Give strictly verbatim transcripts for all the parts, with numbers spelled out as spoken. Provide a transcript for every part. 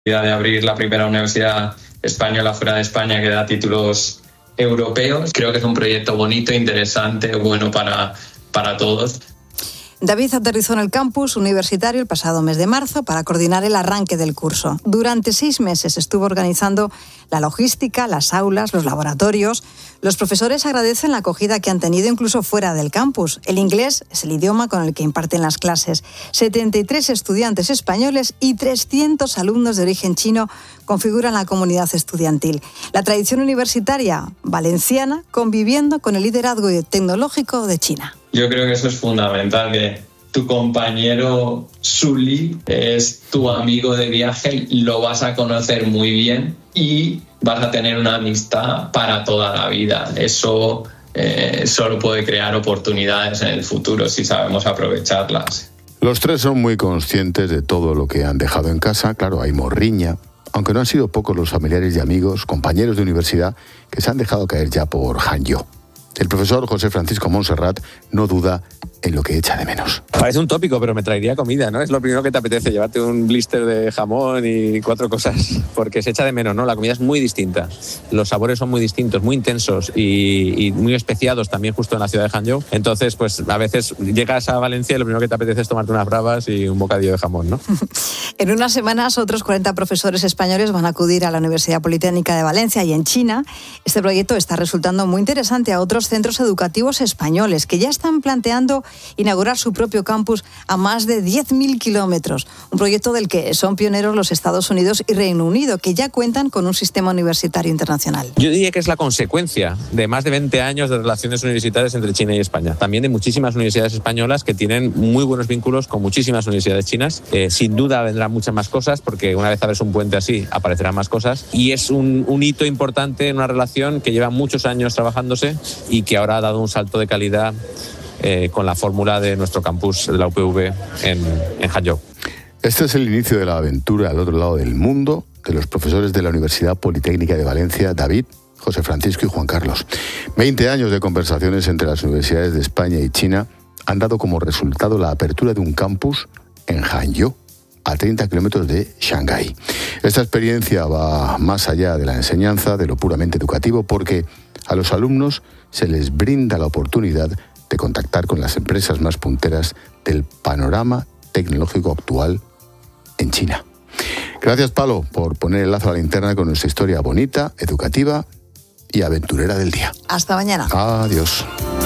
de abrir la primera universidad española fuera de España que da títulos europeos. Creo que es un proyecto bonito, interesante, bueno para, para todos. David aterrizó en el campus universitario el pasado mes de marzo para coordinar el arranque del curso. Durante seis meses estuvo organizando la logística, las aulas, los laboratorios. Los profesores agradecen la acogida que han tenido incluso fuera del campus. El inglés es el idioma con el que imparten las clases. setenta y tres estudiantes españoles y trescientos alumnos de origen chino configuran la comunidad estudiantil. La tradición universitaria valenciana conviviendo con el liderazgo tecnológico de China. Yo creo que eso es fundamental, que tu compañero Sully es tu amigo de viaje, lo vas a conocer muy bien y vas a tener una amistad para toda la vida. Eso eh, solo puede crear oportunidades en el futuro si sabemos aprovecharlas. Los tres son muy conscientes de todo lo que han dejado en casa. Claro, hay morriña, aunque no han sido pocos los familiares y amigos, compañeros de universidad, que se han dejado caer ya por Hangzhou. El profesor José Francisco Montserrat no duda en lo que echa de menos. Parece un tópico, pero me traería comida, ¿no? Es lo primero que te apetece, llevarte un blister de jamón y cuatro cosas, porque se echa de menos, ¿no? La comida es muy distinta, los sabores son muy distintos, muy intensos y, y muy especiados también justo en la ciudad de Hangzhou. Entonces, pues a veces llegas a Valencia y lo primero que te apetece es tomarte unas bravas y un bocadillo de jamón, ¿no? En unas semanas, otros cuarenta profesores españoles van a acudir a la Universidad Politécnica de Valencia y en China. Este proyecto está resultando muy interesante a otros centros educativos españoles que ya están planteando inaugurar su propio campus a más de diez mil kilómetros. Un proyecto del que son pioneros los Estados Unidos y Reino Unido, que ya cuentan con un sistema universitario internacional. Yo diría que es la consecuencia de más de veinte años de relaciones universitarias entre China y España. También de muchísimas universidades españolas que tienen muy buenos vínculos con muchísimas universidades chinas. Eh, sin duda vendrán muchas más cosas, porque una vez abres un puente así, aparecerán más cosas. Y es un, un hito importante en una relación que lleva muchos años trabajándose y que ahora ha dado un salto de calidad eh, con la fórmula de nuestro campus de la U P V en, en Hangzhou. Este es el inicio de la aventura al otro lado del mundo de los profesores de la Universidad Politécnica de Valencia, David, José Francisco y Juan Carlos. Veinte años de conversaciones entre las universidades de España y China han dado como resultado la apertura de un campus en Hangzhou, a treinta kilómetros de Shanghái. Esta experiencia va más allá de la enseñanza, de lo puramente educativo, porque a los alumnos se les brinda la oportunidad de contactar con las empresas más punteras del panorama tecnológico actual en China. Gracias, Palo, por poner el lazo a la linterna con nuestra historia bonita, educativa y aventurera del día. Hasta mañana. Adiós.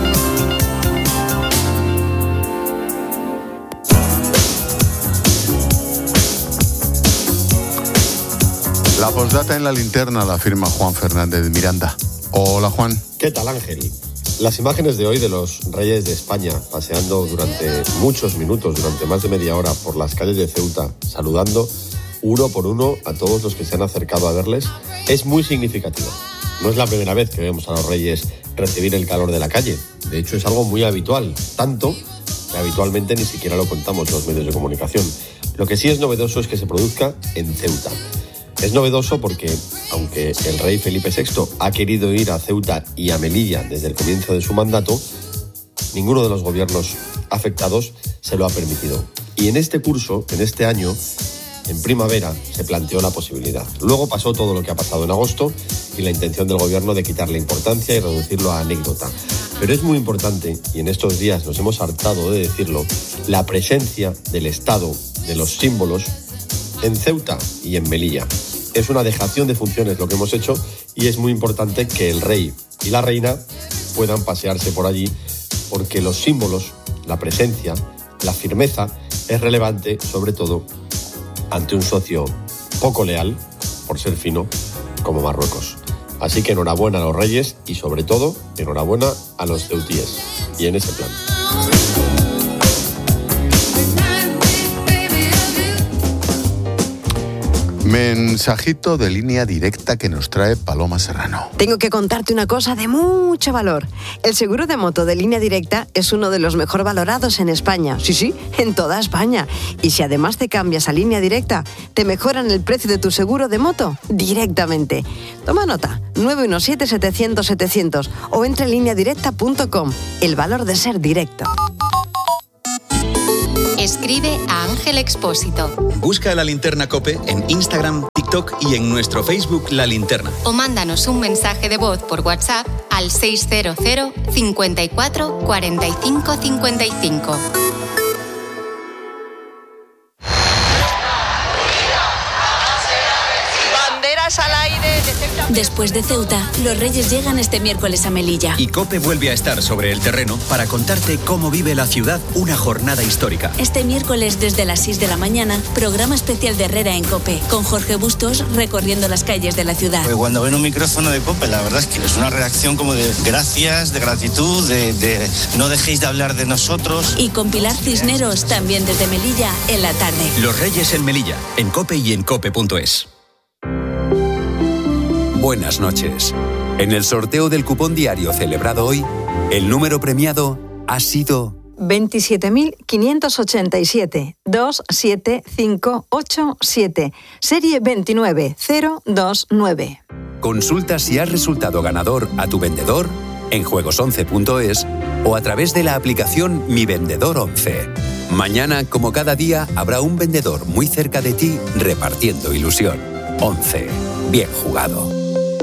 La postdata en la linterna la firma Juan Fernández Miranda. Hola, Juan. ¿Qué tal, Ángel? Las imágenes de hoy de los reyes de España paseando durante muchos minutos, durante más de media hora por las calles de Ceuta, saludando uno por uno a todos los que se han acercado a verles, es muy significativa. No es la primera vez que vemos a los reyes recibir el calor de la calle. De hecho, es algo muy habitual, tanto que habitualmente ni siquiera lo contamos los medios de comunicación. Lo que sí es novedoso es que se produzca en Ceuta. Es novedoso porque, aunque el rey Felipe sexto ha querido ir a Ceuta y a Melilla desde el comienzo de su mandato, ninguno de los gobiernos afectados se lo ha permitido. Y en este curso, en este año, en primavera, se planteó la posibilidad. Luego pasó todo lo que ha pasado en agosto y la intención del gobierno de quitarle importancia y reducirlo a anécdota. Pero es muy importante, y en estos días nos hemos hartado de decirlo, la presencia del Estado, de los símbolos, en Ceuta y en Melilla. Es una dejación de funciones lo que hemos hecho y es muy importante que el rey y la reina puedan pasearse por allí, porque los símbolos, la presencia, la firmeza es relevante, sobre todo ante un socio poco leal, por ser fino, como Marruecos. Así que enhorabuena a los reyes y sobre todo enhorabuena a los ceutíes. Y en ese plan. Mensajito de línea directa que nos trae Paloma Serrano. Tengo que contarte una cosa de mucho valor. El seguro de moto de línea directa es uno de los mejor valorados en España. Sí, sí, en toda España. Y si además te cambias a línea directa, te mejoran el precio de tu seguro de moto directamente. Toma nota, nueve uno siete, setecientos, setecientos o entra en línea directa punto com. El valor de ser directo. Escribe a Ángel Expósito. Busca La Linterna COPE en Instagram, TikTok y en nuestro Facebook La Linterna. O mándanos un mensaje de voz por WhatsApp al seis cero cero, cincuenta y cuatro, cuarenta y cinco cincuenta y cinco. Al aire de Ceuta. Después de Ceuta, los Reyes llegan este miércoles a Melilla. Y COPE vuelve a estar sobre el terreno para contarte cómo vive la ciudad una jornada histórica. Este miércoles desde las seis de la mañana, programa especial de Herrera en COPE, con Jorge Bustos recorriendo las calles de la ciudad. Pues cuando ven un micrófono de COPE, la verdad es que es una reacción como de gracias, de gratitud, de, de no dejéis de hablar de nosotros. Y con Pilar Cisneros, también desde Melilla, en la tarde. Los Reyes en Melilla, en COPE y en cope punto es. Buenas noches. En el sorteo del cupón diario celebrado hoy, el número premiado ha sido veintisiete mil quinientos ochenta y siete, dos siete cinco ocho siete, serie veintinueve cero dos nueve. Consulta si has resultado ganador a tu vendedor en juegos once punto es o a través de la aplicación Mi Vendedor once. Mañana, como cada día, habrá un vendedor muy cerca de ti repartiendo ilusión. once. Bien jugado.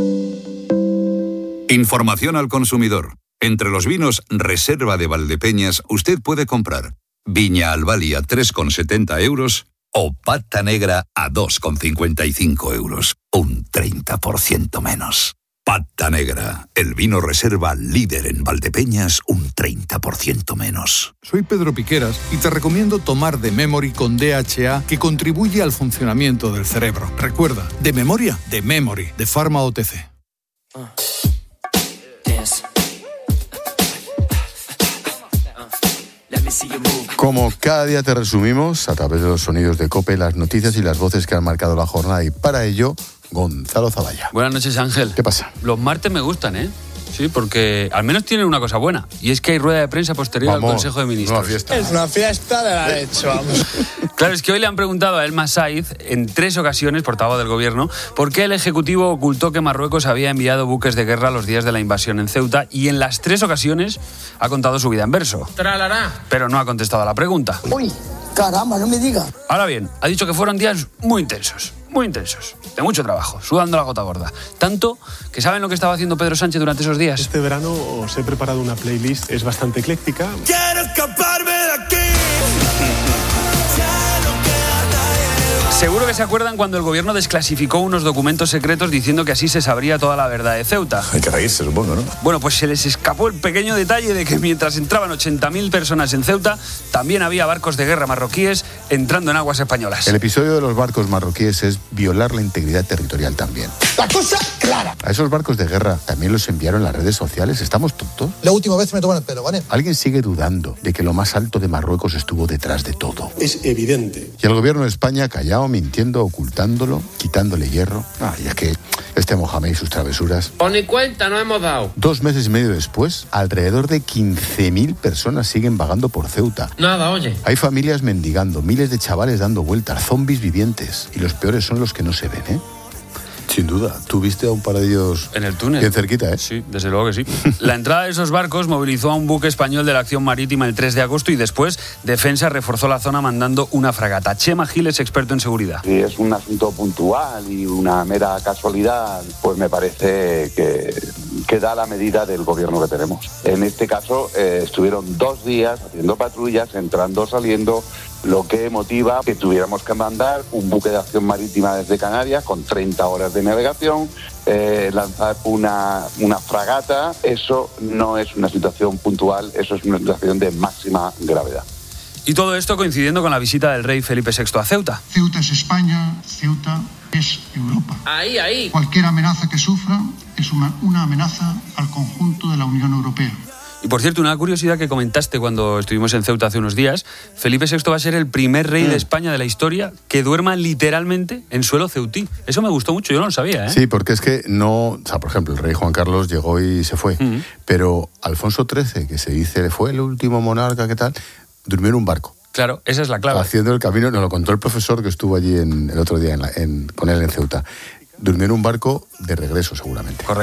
Información al consumidor. Entre los vinos Reserva de Valdepeñas usted puede comprar Viña Albali a tres con setenta euros o Pata Negra a dos con cincuenta y cinco euros. Un treinta por ciento menos. Pata Negra, el vino Reserva líder en Valdepeñas, un treinta por ciento menos. Soy Pedro Piqueras y te recomiendo tomar The Memory con D H A, que contribuye al funcionamiento del cerebro. Recuerda, de memoria, The Memory, de Pharma O T C. Como cada día te resumimos, a través de los sonidos de COPE, las noticias y las voces que han marcado la jornada, y para ello, Gonzalo Zavalla. Buenas noches, Ángel. ¿Qué pasa? Los martes me gustan, ¿eh? Sí, porque al menos tienen una cosa buena, y es que hay rueda de prensa posterior vamos, al Consejo de Ministros. Una fiesta. Es una fiesta de la leche, vamos. Claro, es que hoy le han preguntado a Elmas Saiz, en tres ocasiones, portavoz del Gobierno, por qué el Ejecutivo ocultó que Marruecos había enviado buques de guerra los días de la invasión en Ceuta, y en las tres ocasiones ha contado su vida en verso. Tralará. Pero no ha contestado a la pregunta. Uy, caramba, no me diga. Ahora bien, ha dicho que fueron días muy intensos. Muy intensos, de mucho trabajo, sudando la gota gorda. Tanto que ¿saben lo que estaba haciendo Pedro Sánchez durante esos días? Este verano os he preparado una playlist, es bastante ecléctica. ¡Quiero escaparme de aquí! Seguro que se acuerdan cuando el Gobierno desclasificó unos documentos secretos diciendo que así se sabría toda la verdad de Ceuta. Hay que reírse, supongo, ¿no? Bueno, pues se les escapó el pequeño detalle de que mientras entraban ochenta mil personas en Ceuta, también había barcos de guerra marroquíes entrando en aguas españolas. El episodio de los barcos marroquíes es violar la integridad territorial también. La cosa clara. A esos barcos de guerra también los enviaron las redes sociales. ¿Estamos tontos? La última vez me toman el pelo, ¿vale? Alguien sigue dudando de que lo más alto de Marruecos estuvo detrás de todo. Es evidente. Y el Gobierno de España callado, mintiendo, ocultándolo, quitándole hierro. Ah, y es que este Mohamed y sus travesuras. O ni cuenta no hemos dado. Dos meses y medio después, alrededor de quince mil personas siguen vagando por Ceuta. Nada, oye. Hay familias mendigando, miles de chavales dando vueltas, zombies vivientes. Y los peores son los que no se ven, ¿eh? Sin duda. ¿Tú viste a un par de ellos en el túnel? Bien cerquita, ¿eh? Sí, desde luego que sí. La entrada de esos barcos movilizó a un buque español de la acción marítima el tres de agosto y después Defensa reforzó la zona mandando una fragata. Chema Gil es experto en seguridad. Si es un asunto puntual y una mera casualidad, pues me parece que, que da la medida del gobierno que tenemos. En este caso, eh, estuvieron dos días haciendo patrullas, entrando, saliendo, lo que motiva que tuviéramos que mandar un buque de acción marítima desde Canarias con treinta horas de navegación, eh, lanzar una, una fragata. Eso no es una situación puntual, eso es una situación de máxima gravedad. Y todo esto coincidiendo con la visita del rey Felipe sexto a Ceuta. Ceuta es España, Ceuta es Europa. Ahí, ahí. Cualquier amenaza que sufra es una, una amenaza al conjunto de la Unión Europea. Y por cierto, una curiosidad que comentaste cuando estuvimos en Ceuta hace unos días, Felipe sexto va a ser el primer rey mm. de España de la historia que duerma literalmente en suelo ceutí. Eso me gustó mucho, yo no lo sabía, ¿eh? Sí, porque es que no... O sea, por ejemplo, el rey Juan Carlos llegó y se fue, mm. pero Alfonso trece, que se dice fue el último monarca, ¿qué tal?, durmió en un barco. Claro, esa es la clave. Haciendo el camino, nos lo contó el profesor que estuvo allí en, el otro día en la, en, con él en Ceuta. Durmió en un barco de regreso, seguramente. Correcto.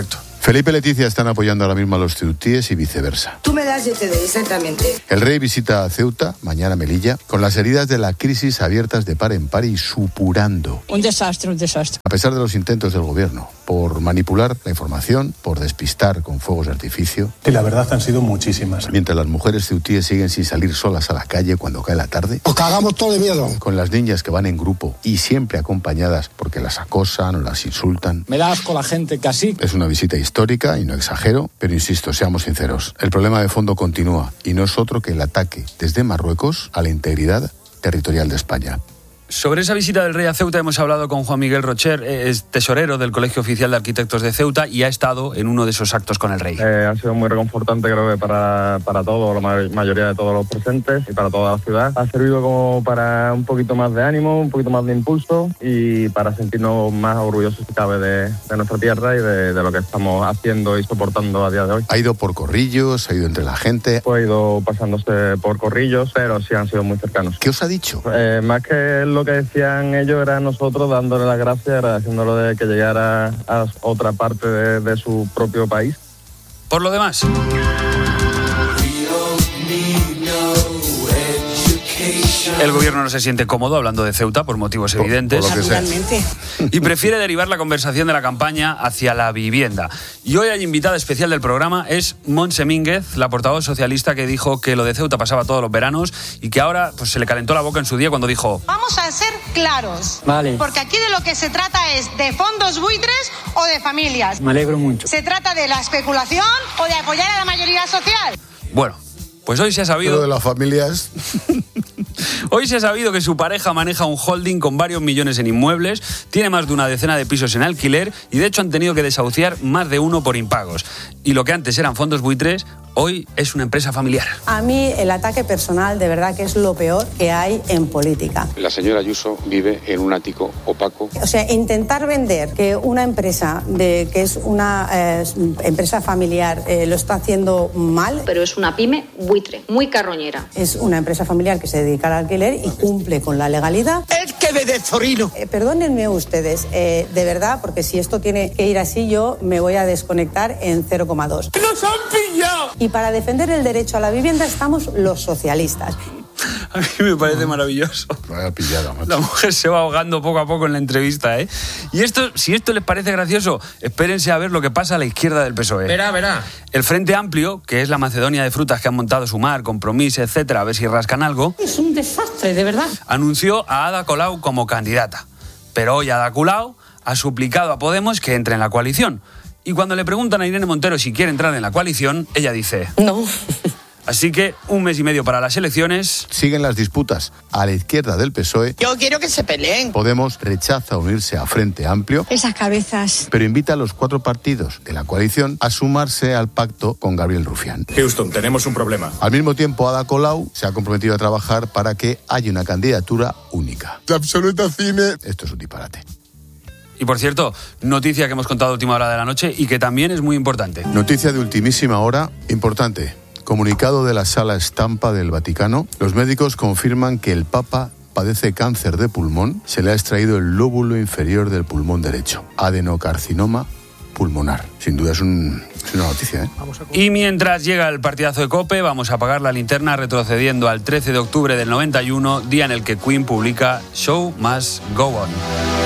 Felipe y Leticia están apoyando ahora mismo a los ceutíes y viceversa. Tú me das, yo te doy, exactamente. El rey visita a Ceuta, mañana Melilla, con las heridas de la crisis abiertas de par en par y supurando. Un desastre, un desastre. A pesar de los intentos del gobierno por manipular la información, por despistar con fuegos de artificio. Y la verdad han sido muchísimas. Mientras las mujeres ceutíes siguen sin salir solas a la calle cuando cae la tarde. Os cagamos todo de miedo. Con las niñas que van en grupo y siempre acompañadas porque las acosan o las insultan. Me da asco la gente que así. Es una visita histórica y no exagero, pero insisto, seamos sinceros. El problema de fondo continúa y no es otro que el ataque desde Marruecos a la integridad territorial de España. Sobre esa visita del rey a Ceuta hemos hablado con Juan Miguel Rocher, es tesorero del Colegio Oficial de Arquitectos de Ceuta y ha estado en uno de esos actos con el rey. Eh, ha sido muy reconfortante, creo que para, para todos, la mayoría de todos los presentes y para toda la ciudad. Ha servido como para un poquito más de ánimo, un poquito más de impulso y para sentirnos más orgullosos, si cabe, de, de nuestra tierra y de, de lo que estamos haciendo y soportando a día de hoy. ¿Ha ido por Corrillos? ¿Ha ido entre la gente? Pues ha ido pasándose por Corrillos, pero sí han sido muy cercanos. ¿Qué os ha dicho? Eh, más que lo que decían ellos era nosotros dándole las gracias, agradeciéndolo de que llegara a otra parte de, de su propio país. Por lo demás, el gobierno no se siente cómodo hablando de Ceuta por motivos por, evidentes por lo que sea. Y prefiere derivar la conversación de la campaña hacia la vivienda. Y hoy la invitada especial del programa es Montse Mínguez, la portavoz socialista que dijo que lo de Ceuta pasaba todos los veranos y que ahora pues, se le calentó la boca en su día cuando dijo: vamos a ser claros, vale. Porque aquí de lo que se trata es de fondos buitres o de familias. Me alegro mucho. ¿Se trata de la especulación o de apoyar a la mayoría social? Bueno, pues hoy se ha sabido... Lo de las familias... Hoy se ha sabido que su pareja maneja un holding con varios millones en inmuebles, tiene más de una decena de pisos en alquiler y de hecho han tenido que desahuciar más de uno por impagos. Y lo que antes eran fondos buitres, hoy es una empresa familiar. A mí el ataque personal de verdad que es lo peor que hay en política. La señora Ayuso vive en un ático opaco. O sea, intentar vender que una empresa de que es una eh, empresa familiar eh, lo está haciendo mal. Pero es una pyme buitre, muy carroñera. Es una empresa familiar que se dedica al alquiler y cumple con la legalidad. ¡Es que de Zorino! Eh, perdónenme ustedes, eh, de verdad, porque si esto tiene que ir así, yo me voy a desconectar en cero coma dos. ¡Nos han pillado! Y para defender el derecho a la vivienda estamos los socialistas. A mí me parece maravilloso. Vaya pillada, macho. La mujer se va ahogando poco a poco en la entrevista, ¿eh? Y esto, si esto les parece gracioso, espérense a ver lo que pasa a la izquierda del P S O E. Verá, verá. El Frente Amplio, que es la Macedonia de frutas que han montado Sumar, Compromís, etcétera, a ver si rascan algo. Es un desastre, de verdad. Anunció a Ada Colau como candidata. Pero hoy Ada Colau ha suplicado a Podemos que entre en la coalición. Y cuando le preguntan a Irene Montero si quiere entrar en la coalición, ella dice... No. Así que un mes y medio para las elecciones. Siguen las disputas a la izquierda del P S O E. Yo quiero que se peleen. Podemos rechaza unirse a Frente Amplio. Esas cabezas. Pero invita a los cuatro partidos de la coalición a sumarse al pacto con Gabriel Rufián. Houston, tenemos un problema. Al mismo tiempo, Ada Colau se ha comprometido a trabajar para que haya una candidatura única. La absoluta cine. Esto es un disparate. Y por cierto, noticia que hemos contado a última hora de la noche y que también es muy importante. Noticia de ultimísima hora, importante. Comunicado de la Sala Estampa del Vaticano, los médicos confirman que el Papa padece cáncer de pulmón, se le ha extraído el lóbulo inferior del pulmón derecho, adenocarcinoma pulmonar. Sin duda es, un, es una noticia, ¿eh? Y mientras llega el partidazo de COPE, vamos a apagar la linterna retrocediendo al trece de octubre del noventa y uno, día en el que Queen publica Show Must Go On.